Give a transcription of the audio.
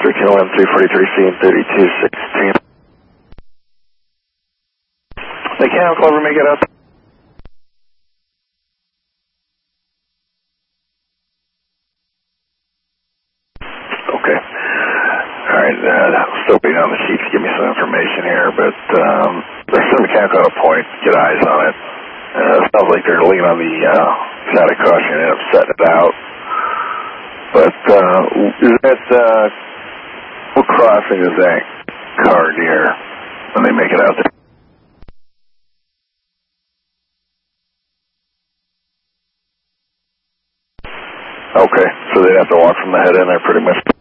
1301, 343C and 3216. Mechanical ever make it out? Okay. Alright, still waiting on the chief to give me some information here, but there's some mechanical at a point, get eyes on it. It sounds like they're leaning on the side of caution and upsetting it out. But is that, what crossing is that car near when they make it out there? Okay, so they'd have to walk from the head in there pretty much.